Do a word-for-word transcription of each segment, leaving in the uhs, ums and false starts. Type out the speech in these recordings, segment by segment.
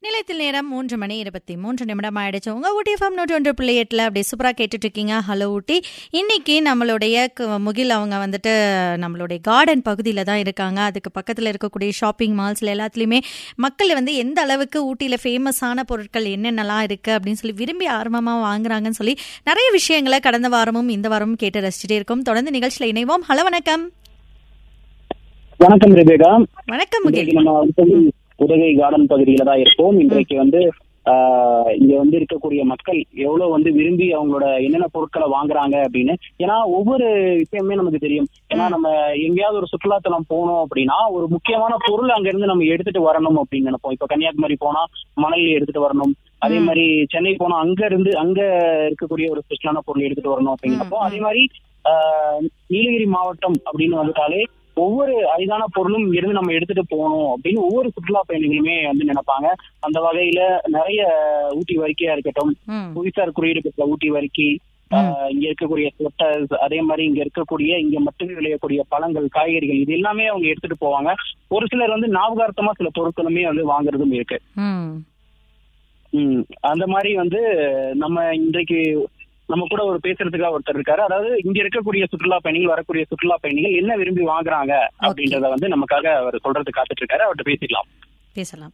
நிலையத்தில் நேரம் மூன்று மணி இருபத்தி மூன்று நிமிடம் ஆயிடுச்சு. உங்க ஊட்டி எஃப்எம் நூற்றி ஒன்று புள்ளி எட்டுல அப்படியே சூப்பரா கேட்டுட்டு இருக்கீங்க. ஹலோ ஊட்டி. இன்னைக்கு நம்மளுடைய முகில் அவங்க வந்துட்டு நம்மளுடைய கார்டன் பகுதியில தான் இருக்காங்க. அதுக்கு பக்கத்துல இருக்கக்கூடிய ஷாப்பிங் மால்ஸ்ல எல்லாத்துலயுமே மக்கள் வந்து எந்த அளவுக்கு ஊட்டியில ஃபேமஸான பொருட்கள் என்னென்னலாம் இருக்கு அப்படின்னு சொல்லி விரும்பி ஆர்வமா வாங்குறாங்கன்னு சொல்லி நிறைய விஷயங்களை கடந்த வாரமும் இந்த வாரமும் கேட்டு ரசிச்சுட்டே இருக்கோம். தொடர்ந்து நிகழ்ச்சியில இணைவோம். ஹலோ, வணக்கம். வணக்கம் ரெபேகா. வணக்கம் முகில். நம்ம உதகை கார்டன் பகுதியில தான் இருப்போம். இன்றைக்கு வந்து ஆஹ் இங்க வந்து இருக்கக்கூடிய மக்கள் எவ்வளவு வந்து விரும்பி அவங்களோட என்னென்ன பொருட்களை வாங்குறாங்க அப்படின்னு. ஏன்னா ஒவ்வொரு விஷயமே நமக்கு தெரியும். ஏன்னா நம்ம எங்கேயாவது ஒரு சுற்றுலாத்தலம் போனோம் அப்படின்னா ஒரு முக்கியமான பொருள் அங்க இருந்து நம்ம எடுத்துட்டு வரணும் அப்படின்னு நினைப்போம். இப்ப கன்னியாகுமரி போனா மணல் எடுத்துட்டு வரணும். அதே மாதிரி சென்னை போனா அங்க இருந்து அங்க இருக்கக்கூடிய ஒரு ஸ்பெஷலான பொருள் எடுத்துட்டு வரணும் அப்படின்னு நினைப்போம். அதே மாதிரி ஆஹ் நீலகிரி மாவட்டம் அப்படின்னு வந்துட்டாலே ஒவ்வொரு அரிதான பொருளும் இருந்து நம்ம எடுத்துட்டு போகணும் அப்படின்னு ஒவ்வொரு சுற்றுலா பயணிகளுமே வந்து நினைப்பாங்க. அந்த வகையில நிறைய ஊட்டி வரிக்கையா இருக்கட்டும், புவிசார் குறியீடு பெற்ற ஊட்டி வரிக்கை, இங்க இருக்கக்கூடிய ஸ்வெட்டர்ஸ், அதே மாதிரி இங்க இருக்கக்கூடிய இங்க மட்டுமே விளையக்கூடிய பழங்கள், காய்கறிகள், இது எல்லாமே அவங்க எடுத்துட்டு போவாங்க. ஒரு சிலர் வந்து ஞாபகார்த்தமா சில பொருட்களுமே வந்து வாங்குறதும் இருக்கு. உம் அந்த மாதிரி வந்து நம்ம இன்றைக்கு நம்ம கூட ஒரு பேசுறதுக்காக ஒருத்தர் இருக்காரு. அதாவது இங்க இருக்கக்கூடிய சுற்றுலா பயணிகள், வரக்கூடிய சுற்றுலா பயணிகள் என்ன விரும்பி வாங்குறாங்க அப்படின்றத வந்து நமக்காக அவர் சொல்றது காத்துட்டு இருக்காரு. அவர்கிட்ட பேசிக்கலாம். பேசலாம்.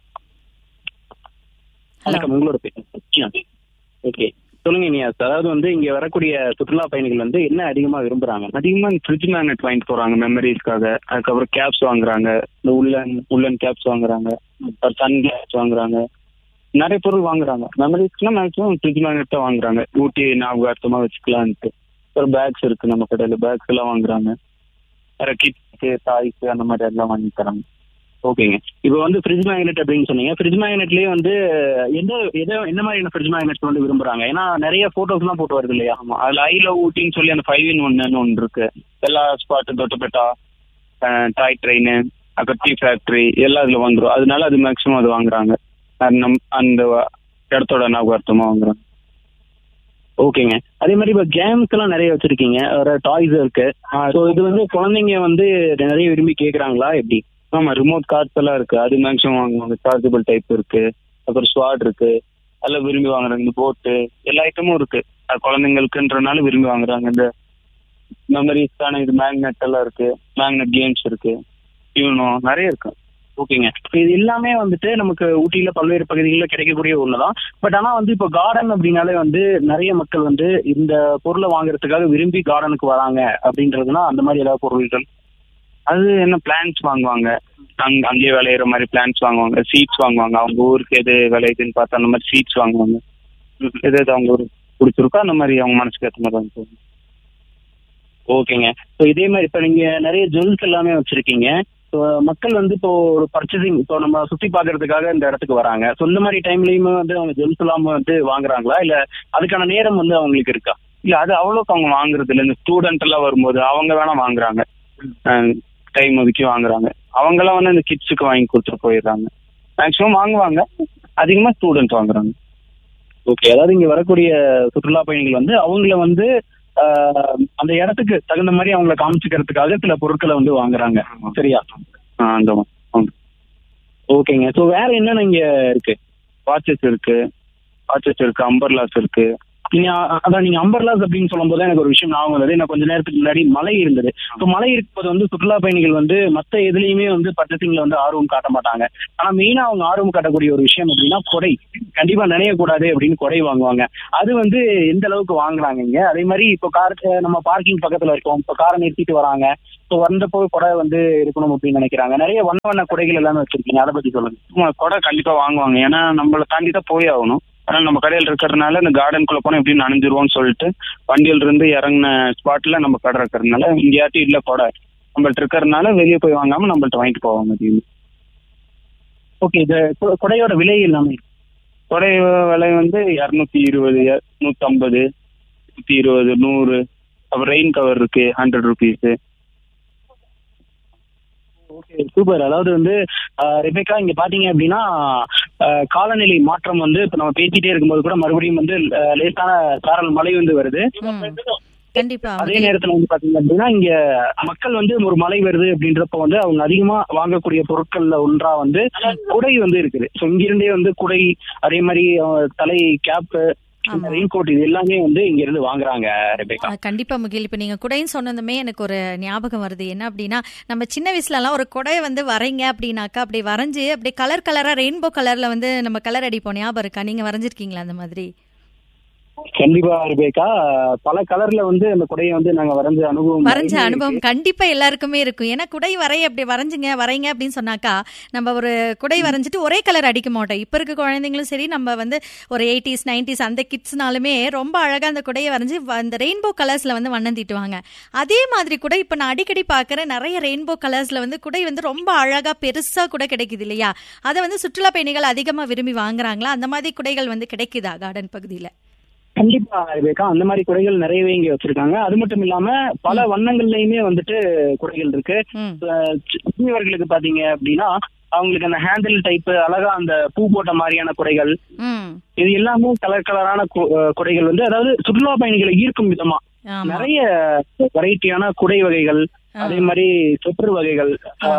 வணக்கம், உங்களோட பேசுறேன். ஓகே, சொல்லுங்க நியாஸ். அதாவது வந்து இங்க வரக்கூடிய சுற்றுலா பயணிகள் வந்து என்ன அதிகமா விரும்புறாங்க? அதிகமா ஃப்ரிட்ஜ் மேக்னெட் வாங்கிட்டு போறாங்க மெமரிஸ்க்காக. அதுக்கப்புறம் கேப்ஸ் வாங்குறாங்க, இந்த உள்ளன் உள்ளன் கேப்ஸ் வாங்குறாங்க, சன் கேப்ஸ் வாங்குறாங்க, நிறைய பொருள் வாங்குறாங்க. மெமரிஸ்க்குலாம் மேக்ஸிமம் ஃப்ரிட்ஜ் மேக்னெட் தான் வாங்குறாங்க, ஊட்டி ஞாபகார்த்தமா வச்சுக்கலான்ட்டு. அப்புறம் பேக்ஸ் இருக்கு நம்ம கடையில, பேக்ஸ் எல்லாம் வாங்குறாங்க. வேற கிட்ஸு, டாய்ஸ் அந்த மாதிரி எல்லாம் வாங்கி தராங்க. ஓகேங்க. இப்போ வந்து ஃப்ரிட்ஜ் மேக்னெட் அப்படின்னு சொன்னீங்க. ஃப்ரிட்ஜ் மேக்னெட்லயே வந்து எந்த எந்த என்ன மாதிரியான ஃப்ரிட்ஜ் மேக்னெட்ஸ் வந்து விரும்புறாங்க? ஏன்னா நிறைய போட்டோஸ் எல்லாம் போட்டு வருது இல்லையா? ஆமா, அதுல ஐ லவ் ஊட்டின்னு சொல்லி அந்த ஃபைவ் இன் ஒன்னு ஒன்று இருக்கு. எல்லா ஸ்பாட்டு, தொட்டபெட்டா, டாய் ட்ரெயின், அப்புறம் டீ ஃபேக்டரி எல்லாம் அதுல வந்துடும். அதனால அது மேக்ஸிமம் அது வாங்குறாங்க. நம் அந்த இடத்தோட ஞாபகார்த்தமா வாங்குறாங்க. ஓகேங்க. அதே மாதிரி இப்போ கேம்ஸ் எல்லாம் நிறைய வச்சிருக்கீங்க, ஒரு டாய்ஸ் இருக்கு. ஸோ இது வந்து குழந்தைங்க வந்து நிறைய விரும்பி கேட்குறாங்களா எப்படி? ஆமா, ரிமோட் கார்ஸ் எல்லாம் இருக்கு, அது மேக்ஸிமம் வாங்குவாங்க. சார்ஜபிள் டைப் இருக்கு, அப்புறம் ஸ்வாட் இருக்கு, அதெல்லாம் விரும்பி வாங்குறாங்க. இந்த போட்டு எல்லா ஐட்டமும் இருக்கு, அது குழந்தைங்களுக்குன்றனால விரும்பி வாங்குறாங்க. இந்த மெமரிஸ்க்கான இது மேக்னெட் எல்லாம் இருக்கு, மேக்னெட் கேம்ஸ் இருக்கு, யூனோ நிறைய இருக்கு. ஓகேங்க. இது எல்லாமே வந்துட்டு நமக்கு ஊட்டியில பல்வேறு பகுதிகளில் கிடைக்கக்கூடிய ஒண்ணுதான். பட் ஆனா வந்து இப்போ கார்டன் அப்படின்னாலே வந்து நிறைய மக்கள் வந்து இந்த பொருளை வாங்குறதுக்காக விரும்பி கார்டனுக்கு வராங்க அப்படின்றதுனா அந்த மாதிரி ஏதாவது பொருட்கள்? அது என்ன, பிளான்ஸ் வாங்குவாங்க, அங்க அங்கேயே விளையிற மாதிரி பிளான்ஸ் வாங்குவாங்க, சீட்ஸ் வாங்குவாங்க. அவங்க ஊருக்கு எது விளையுதுன்னு பார்த்தா அந்த மாதிரி சீட்ஸ் வாங்குவாங்க. எது எது அவங்க ஊருக்கு பிடிச்சிருக்கோ அந்த மாதிரி அவங்க மனசுக்கு ஏற்ற மாதிரி வாங்குவாங்க. ஓகேங்க. ஸோ இதே மாதிரி இப்போ நீங்க நிறைய ஜுவல்ஸ் எல்லாமே வச்சிருக்கீங்க. ஸோ மக்கள் வந்து இப்போ ஒரு பர்ச்சேசிங், இப்போ நம்ம சுத்தி பார்க்கறதுக்காக இந்த இடத்துக்கு வராங்க. ஸோ இந்த மாதிரி டைம்லயுமே வந்து அவங்க ஜுவல்ஸ் எல்லாமே வந்து வாங்குறாங்களா, இல்ல அதுக்கான நேரம் வந்து அவங்களுக்கு இருக்கா? இல்ல, அது அவ்வளோக்கு அவங்க வாங்குறது இல்லை. இந்த ஸ்டூடெண்ட் எல்லாம் வரும்போது அவங்க வேணா வாங்குறாங்க, டைம் ஒதுக்கி வாங்குறாங்க. அவங்கெல்லாம் வந்து இந்த கிட்ஸுக்கு வாங்கி கொடுத்துட்டு போயிடுறாங்க. மேக்ஸிமம் வாங்குவாங்க, அதிகமா ஸ்டூடெண்ட் வாங்குறாங்க. ஓகே. அதாவது இங்க வரக்கூடிய சுற்றுலா பயணிகள் வந்து அவங்கள வந்து அந்த இடத்துக்கு தகுந்த மாதிரி அவங்கள காமிச்சுக்கிறதுக்காக சில பொருட்களை வந்து வாங்குறாங்க, சரியா? அந்த ஓகேங்க. ஸோ வேற என்னென்ன இங்க இருக்கு? வாட்சஸ் இருக்கு, வாட்சஸ் இருக்கு, அம்பர்லாஸ் இருக்கு. நீங்க அதான் நீங்க அம்பர்லாஸ் அப்படின்னு சொல்லும் போது எனக்கு ஒரு விஷயம் ஞாபகம் வந்தது. எனக்கு கொஞ்ச நேரத்துக்கு முன்னாடி மழை இருந்தது. இப்போ மழை இருக்கும்போது வந்து சுற்றுலா பயணிகள் வந்து மற்ற எதுலையுமே வந்து பர்ச்சேசிங்ல வந்து ஆர்வம் காட்ட மாட்டாங்க. ஆனா மெயினா அவங்க ஆர்வம் காட்டக்கூடிய ஒரு விஷயம் அப்படின்னா கொடை. கண்டிப்பா நினையக்கூடாது அப்படின்னு கொடை வாங்குவாங்க. அது வந்து எந்த அளவுக்கு வாங்குறாங்க இங்க? அதே மாதிரி இப்போ கார், நம்ம பார்க்கிங் பக்கத்துல இருக்கோம், இப்போ காரை நிறுத்திட்டு வராங்க, ஸோ வந்தப்போ கொடை வந்து இருக்கணும் அப்படின்னு நினைக்கிறாங்க. நிறைய வண்ண வண்ண கொடைகள் எல்லாமே வச்சிருக்கீங்க, அதை பத்தி சொல்லுங்க. கொடை கண்டிப்பா வாங்குவாங்க, ஏன்னா நம்மளை தாண்டி தான் போய் ஆகணும். ஆனால் நம்ம கடையில் இருக்கிறதுனால இந்த கார்டனுக்குள்ள போனால் எப்படின்னு நனைஞ்சிருவோம்னு சொல்லிட்டு வண்டியில இருந்து இறங்கின ஸ்பாட்ல நம்ம கடை இருக்கிறதுனால இங்கேயாட்டி இல்லை கொடை நம்மள்ட்ட இருக்கிறதுனால வெளியே போய் வாங்காம நம்மள்ட்ட வாங்கிட்டு போவாங்க. ஓகே. இது கொடையோட விலை எல்லாமே? கொடை விலை வந்து இரநூத்தி இருபது, நூத்தி ஐம்பது, நூத்தி இருபது, நூறு. அப்புறம் ரெயின் கவர் இருக்கு, ஹண்ட்ரட் ருபீஸு. Okay, super. அதாவது வந்து ரெபேக்கா, இங்க பாத்தீங்க அப்படின்னா காலநிலை மாற்றம் வந்து இப்ப நம்ம பேசிட்டே இருக்கும்போது கூட மறுபடியும் வந்து லேசான சாரல் மழை வந்து வருது. கண்டிப்பா அதே நேரத்துல வந்து பாத்தீங்க அப்படின்னா இங்க மக்கள் வந்து ஒரு மழை வருது அப்படின்றப்ப வந்து அவங்க அதிகமா வாங்கக்கூடிய பொருட்கள்ல ஒன்றா வந்து குடை வந்து இருக்குது. ஸோ இங்கிருந்தே வந்து குடை, அதே மாதிரி அஹ், தலை கேப், ரெயின் கோட், இது எல்லாமே வந்து இங்க இருந்து வாங்குறாங்க ரெபேக்கா. கண்டிப்பா முகில், இப்ப நீங்க குடைன்னு சொன்னதுமே எனக்கு ஒரு ஞாபகம் வருது. என்ன அப்படின்னா, நம்ம சின்ன வயசுல எல்லாம் ஒரு குடையை வந்து வரைங்க அப்படின்னாக்கா அப்படி வரைஞ்சு அப்படி கலர் கலரா ரெயின்போ கலர்ல வந்து நம்ம கலர் அடிப்போம். ஞாபகம் இருக்கா? நீங்க வரைஞ்சிருக்கீங்களா அந்த மாதிரி? கண்டிப்பா ரெபேக்கா, பல கலர்ல வந்து அந்த குடையை வந்து நாங்க வரைஞ்ச அனுபவம் வரைஞ்ச அனுபவம் கண்டிப்பா எல்லாருக்குமே இருக்கும். ஏன்னா குடை வரைய அப்படி வரைஞ்சுங்க வரைங்க அப்படின்னு சொன்னாக்கா நம்ம ஒரு குடை வரைஞ்சிட்டு ஒரே கலர் அடிக்க மாட்டோம். இப்ப இருக்க குழந்தைங்களும் சரி, நம்ம வந்து ஒரு எயிட்டிஸ் நைன்டிஸ் அந்த கிட்ஸ்னாலுமே ரொம்ப அழகா அந்த குடையை வரைஞ்சு அந்த ரெயின்போ கலர்ஸ்ல வந்து வண்ணம் தீட்டுவாங்க. அதே மாதிரி கூட இப்ப நான் அடிக்கடி பாக்குறேன், நிறைய ரெயின்போ கலர்ஸ்ல வந்து குடை வந்து ரொம்ப அழகா பெருசா கூட கிடைக்குது இல்லையா? அதை வந்து சுற்றுலா பயணிகள் அதிகமா விரும்பி வாங்குறாங்களா? அந்த மாதிரி குடைகள் வந்து கிடைக்குதா கார்டன் பகுதியில? கண்டிப்பா ரெபேக்கா, அந்த மாதிரி குடைகள் நிறையவே இங்க வச்சிருக்காங்க. அது மட்டும் இல்லாம பல வண்ணங்கள்லயுமே வந்துட்டு குடைகள் இருக்கு. சின்னவர்களுக்கு பாத்தீங்க அப்படின்னா அவங்களுக்கு அந்த ஹேண்டில் டைப் அழகா அந்த பூ போட்ட மாதிரியான குடைகள், இது எல்லாமே கலர் கலரான குடைகள் வந்து, அதாவது சுற்றுலா பயணிகளை ஈர்க்கும் விதமா நிறைய வெரைட்டியான குடை வகைகள், அதே மாதிரி சொற்று வகைகள்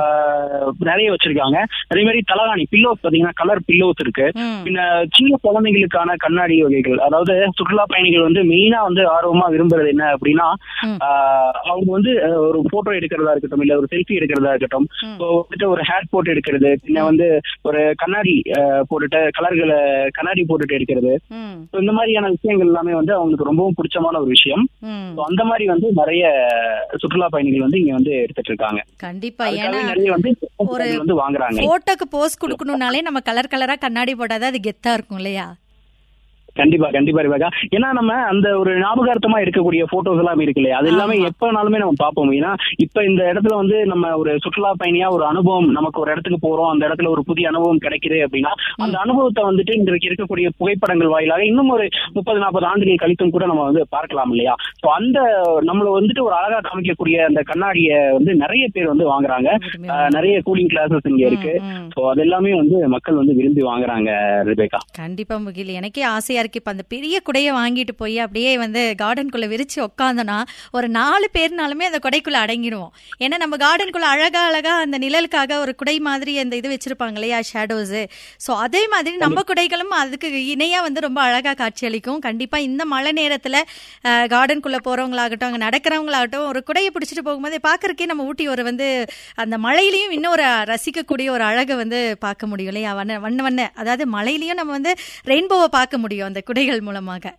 நிறைய வச்சிருக்காங்க. அதே மாதிரி தலகாணி பில்லோஸ் பாத்தீங்கன்னா கலர் பில்லோஸ் இருக்கு. பின்ன சின்ன குழந்தைகளுக்கான கண்ணாடி வகைகள், அதாவது சுற்றுலா பயணிகள் வந்து மெயினா வந்து ஆர்வமா விரும்புறது என்ன அப்படின்னா, அவங்க வந்து ஒரு போட்டோ எடுக்கிறதா இருக்கட்டும், இல்ல ஒரு செல்ஃபி எடுக்கிறதா இருக்கட்டும், வந்துட்டு ஒரு ஹேர் போட்டு எடுக்கிறது, பின்ன வந்து ஒரு கண்ணாடி போட்டுட்டு கலர்களை கண்ணாடி போட்டுட்டு எடுக்கிறது, இந்த மாதிரியான விஷயங்கள் எல்லாமே வந்து அவங்களுக்கு ரொம்பவும் பிடிச்சமான ஒரு விஷயம். அந்த மாதிரி வந்து நிறைய சுற்றுலா பயணிகள் வந்து இங்க வந்து எடுத்துட்டு இருக்காங்க. கண்டிப்பா, ஏன்னா ஒரு வந்து வாங்குறாங்க. போட்டோக்கு போஸ் கொடுக்கணும்னாலே நம்ம கலர் கலரா கண்ணாடி போட்டாதான் அது கெத்தா இருக்கும் இல்லையா? கண்டிப்பா கண்டிப்பா ரிவேகா, ஏன்னா நம்ம அந்த ஒரு ஞாபகார்த்தமா எடுக்கக்கூடிய போட்டோஸ் எல்லாம் இருக்கு இல்லையா, அது எல்லாமே எப்பனாலுமே நம்ம பார்ப்போம். ஏன்னா இப்ப இந்த இடத்துல வந்து நம்ம ஒரு சுற்றுலா பயணியா ஒரு அனுபவம், நமக்கு ஒரு இடத்துக்கு போறோம், அந்த இடத்துல ஒரு புதிய அனுபவம் கிடைக்குது அப்படின்னா அந்த அனுபவத்தை வந்துட்டு இன்றைக்கு இருக்கக்கூடிய புகைப்படங்கள் வாயிலாக இன்னும் ஒரு முப்பது நாற்பது ஆண்டுகள் கழித்தும் கூட நம்ம வந்து பார்க்கலாம் இல்லையா? ஸோ அந்த நம்மள வந்துட்டு ஒரு அழகா காமிக்கக்கூடிய அந்த கண்ணாடியை வந்து நிறைய பேர் வந்து வாங்குறாங்க. நிறைய கூலிங் கிளாஸஸ் இங்க இருக்கு. ஸோ அது எல்லாமே வந்து மக்கள் வந்து விரும்பி வாங்குறாங்க ரிவேகா. கண்டிப்பா முகில், எனக்கே ஆசையா இருக்கு. இப்ப அந்த பெரிய குடையை வாங்கிட்டு போய் அப்படியே வந்து கார்டனுக்குள்ள விரிச்சு உட்காந்தோம்னா ஒரு நாலு பேர்னாலுமே அந்த குடைக்குள்ள அடங்கிடுவோம். ஏன்னா நம்ம கார்டனுக்குள்ள அழகா அழகா அந்த நிழலுக்காக ஒரு குடை மாதிரி அந்த இது வச்சிருப்பாங்க இல்லையா, ஷேடோஸ். ஸோ அதே மாதிரி நம்ம குடைகளும் அதுக்கு இணையா வந்து ரொம்ப அழகா காட்சி அளிக்கும். கண்டிப்பா இந்த மழை நேரத்துல கார்டனுக்குள்ள போறவங்களாகட்டும், அங்க நடக்கிறவங்களாகட்டும், ஒரு குடையை பிடிச்சிட்டு போகும்போது பாக்குறதுக்கே நம்ம ஊட்டி ஒரு வந்து அந்த மழையிலையும் இன்னும் ஒரு ரசிக்கக்கூடிய ஒரு அழகை வந்து பார்க்க முடியும் இல்லையா? வண்ண வண்ண வண்ண அதாவது மழையிலையும் நம்ம வந்து ரெயின்போவை பார்க்க முடியும் அந்த குடைகள் மூலமாக.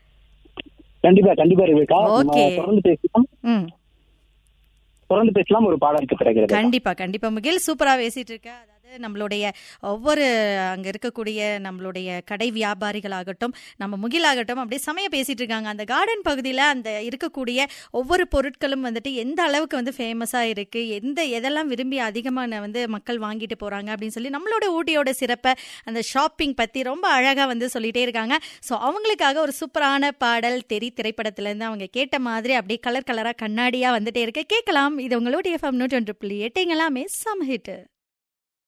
கண்டிப்பா கண்டிப்பா ரிவேகா, தொடர்ந்து பேசலாம் தொடர்ந்து பேசலாம் ஒரு பாடலுக்கு பிறகு. கண்டிப்பா கண்டிப்பா முகில், சூப்பரா பேசிட்டு இருக்க. அதாவது நம்மளுடைய ஒவ்வொரு அங்க இருக்கக்கூடிய நம்மளுடைய கடை வியாபாரிகளாகட்டும், நம்ம முகிலாகட்டும் அப்படியே சமய பேசிட்டு இருக்காங்க. அந்த கார்டன் பகுதியில அந்த இருக்கக்கூடிய ஒவ்வொரு பொருட்களும் வந்துட்டு எந்த அளவுக்கு வந்து ஃபேமஸா இருக்கு, எந்த எதெல்லாம் விரும்பி அதிகமான வந்து மக்கள் வாங்கிட்டு போறாங்க அப்படின்னு சொல்லி நம்மளோட ஊட்டியோட சிறப்பை, அந்த ஷாப்பிங் பத்தி ரொம்ப அழகா வந்து சொல்லிட்டே இருக்காங்க. ஸோ அவங்களுக்காக ஒரு சூப்பரான பாடல் தெரி திரைப்படத்துல இருந்து அவங்க கேட்ட மாதிரி அப்படியே கலர் கலரா கண்ணாடியா வந்துட்டே இருக்கு. கேட்கலாம். இது உங்களுடைய எஃப்எம் நூற்றி ஒன்று புள்ளி எட்டு. எல்லாமே சமஹிட்.